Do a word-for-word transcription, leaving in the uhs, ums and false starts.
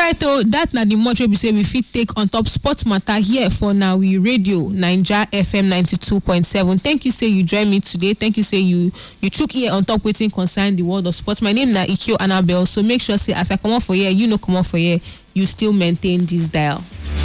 right, oh, that na the much we say we fit take on top sports matter here for now. We radio Naija F M ninety-two point seven. Thank you, say you join me today. Thank you, say you you took here on top waiting concern the world of sports. My name na Ikyo Annabelle. So make sure say as I come on for here, you know come on for here, you still maintain this dial.